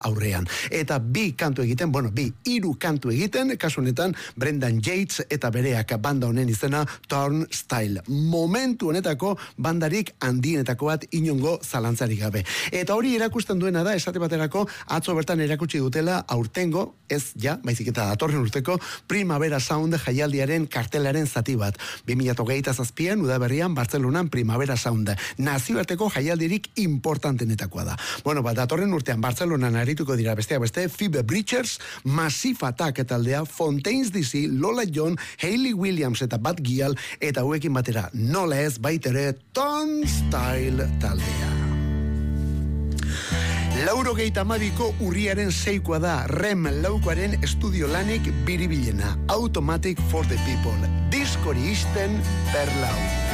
aurrean. Eta hiru kantu egiten, kasu honetan Brendan Yates eta bereak banda honen izena Turnstile. Momentu honetako bandarik handienetako bat inongo zalantzarik gabe. Eta hori erakusten duena da, esate baterako, atzo bertan erakutsi dutela aurtengo, baizik eta datorren urteko, Primavera Sound jaialdiaren kartelaren zati bat. 2027an udaberrian Bartzelonan Primavera Sound. Nazioarteko jaialdirik importantenetakoa da. Datorren urtean Bartzelonan arituko dira besteak beste, Phoebe Bridgers, Massive Attack taldea, Fontaines DC, Lola John, Hayley Williams eta Bad Gyal, eta hauekin batera nola ez baitere Turnstile taldea. 92ko urriaren 6koa da Rem Laukoaren estudio lanik biribilena, Automatic for the People, diskori isten per lau.